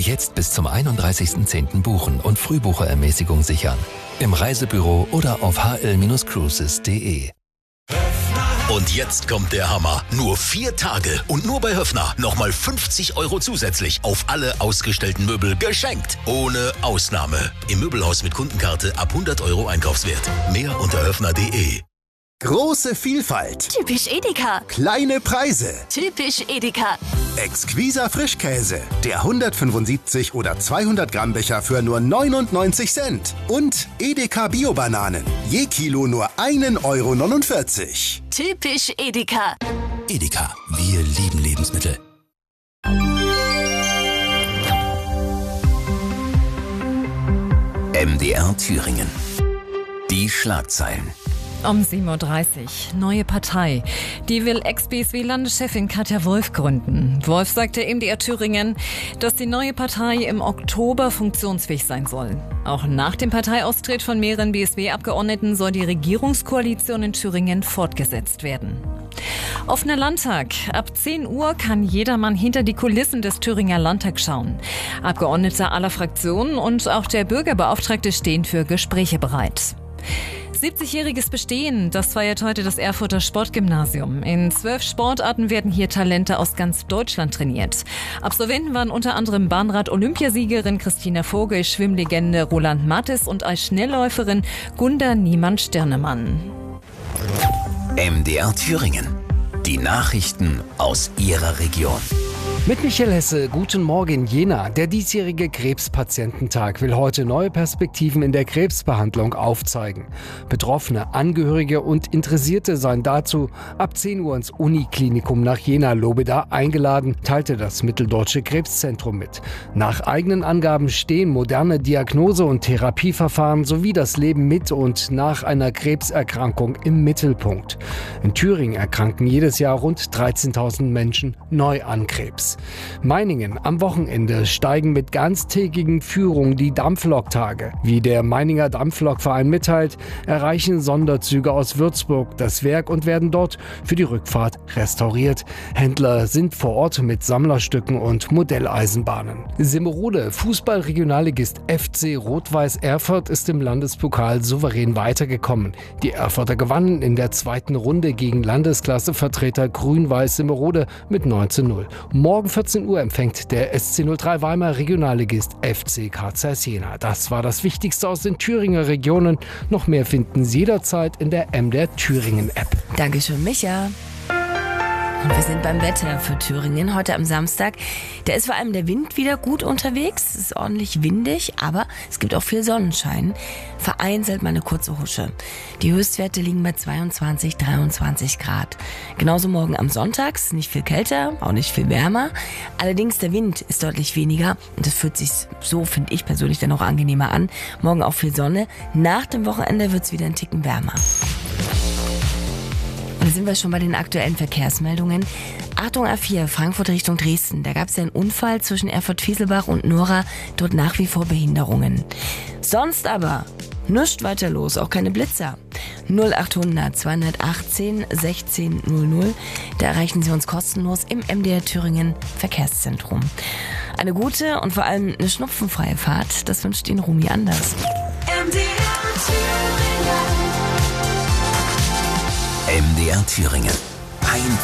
Jetzt bis zum 31.10. buchen und Frühbucherermäßigung sichern. Im Reisebüro oder auf hl-cruises.de. Und jetzt kommt der Hammer. Nur 4 Tage und nur bei Höffner nochmal 50 € zusätzlich auf alle ausgestellten Möbel geschenkt. Ohne Ausnahme. Im Möbelhaus mit Kundenkarte ab 100 € Einkaufswert. Mehr unter höffner.de. Große Vielfalt. Typisch Edeka. Kleine Preise. Typisch Edeka. Exquiser Frischkäse. Der 175 oder 200 Gramm Becher für nur 99 Cent. Und Edeka Bio-Bananen. Je Kilo nur 1,49 €. Typisch Edeka. Edeka. Wir lieben Lebensmittel. MDR Thüringen. Die Schlagzeilen. Um 7.30 Uhr. Neue Partei. Die will Ex-BSW-Landeschefin Katja Wolf gründen. Wolf sagte MDR Thüringen, dass die neue Partei im Oktober funktionsfähig sein soll. Auch nach dem Parteiaustritt von mehreren BSW-Abgeordneten soll die Regierungskoalition in Thüringen fortgesetzt werden. Offener Landtag. Ab 10 Uhr kann jedermann hinter die Kulissen des Thüringer Landtags schauen. Abgeordnete aller Fraktionen und auch der Bürgerbeauftragte stehen für Gespräche bereit. 70-jähriges Bestehen, das feiert heute das Erfurter Sportgymnasium. In 12 Sportarten werden hier Talente aus ganz Deutschland trainiert. Absolventen waren unter anderem Bahnrad-Olympiasiegerin Christina Vogel, Schwimmlegende Roland Mattes und als Schnellläuferin Gunda Niemann-Stirnemann. MDR Thüringen. Die Nachrichten aus Ihrer Region. Mit Michael Hesse, guten Morgen Jena. Der diesjährige Krebspatiententag will heute neue Perspektiven in der Krebsbehandlung aufzeigen. Betroffene, Angehörige und Interessierte seien dazu ab 10 Uhr ins Uniklinikum nach Jena-Lobeda eingeladen, teilte das Mitteldeutsche Krebszentrum mit. Nach eigenen Angaben stehen moderne Diagnose- und Therapieverfahren sowie das Leben mit und nach einer Krebserkrankung im Mittelpunkt. In Thüringen erkranken jedes Jahr rund 13.000 Menschen neu an Krebs. Meiningen. Am Wochenende steigen mit ganztägigen Führungen die Dampfloktage. Wie der Meininger Dampflokverein mitteilt, erreichen Sonderzüge aus Würzburg das Werk und werden dort für die Rückfahrt restauriert. Händler sind vor Ort mit Sammlerstücken und Modelleisenbahnen. Simmerode. Fußball-Regionalligist FC Rot-Weiß Erfurt ist im Landespokal souverän weitergekommen. Die Erfurter gewannen in der zweiten Runde gegen Landesklassevertreter Grün-Weiß Simmerode mit 9:0. Morgen 14 Uhr empfängt der SC 03 Weimar Regionalligist FC Karl Zeiss Jena. Das war das Wichtigste aus den Thüringer Regionen. Noch mehr finden Sie jederzeit in der MDR Thüringen App. Dankeschön, Micha. Und wir sind beim Wetter für Thüringen heute am Samstag. Da ist vor allem der Wind wieder gut unterwegs. Es ist ordentlich windig, aber es gibt auch viel Sonnenschein. Vereinzelt mal eine kurze Husche. Die Höchstwerte liegen bei 22, 23 Grad. Genauso morgen am Sonntag. Ist nicht viel kälter, auch nicht viel wärmer. Allerdings der Wind ist deutlich weniger. Und das fühlt sich so, finde ich persönlich, dann auch angenehmer an. Morgen auch viel Sonne. Nach dem Wochenende wird es wieder einen Ticken wärmer. Da sind wir schon bei den aktuellen Verkehrsmeldungen. Achtung A4, Frankfurt Richtung Dresden. Da gab es ja einen Unfall zwischen Erfurt-Fieselbach und Nora. Dort nach wie vor Behinderungen. Sonst aber nichts weiter los, auch keine Blitzer. 0800 218 1600. Da erreichen Sie uns kostenlos im MDR Thüringen Verkehrszentrum. Eine gute und vor allem eine schnupfenfreie Fahrt, das wünscht Ihnen Rumi Anders. MDR Thüringen.